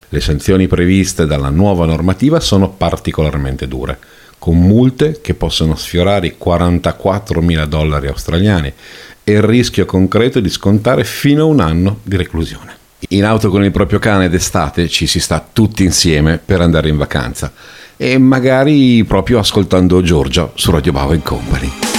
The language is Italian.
Le sanzioni previste dalla nuova normativa sono particolarmente dure, con multe che possono sfiorare i $44.000 australiani e il rischio concreto di scontare fino a 1 anno di reclusione. In auto con il proprio cane d'estate ci si sta tutti insieme per andare in vacanza e magari proprio ascoltando Giorgia su Radio Bava & Company.